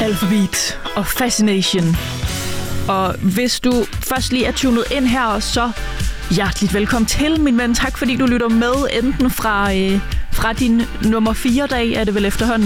Alphabeat og Fascination. Og hvis du først lige er tunet ind her, så hjerteligt velkommen til, min ven. Tak fordi du lytter med, enten fra din nummer 4-dag, er det vel efterhånden,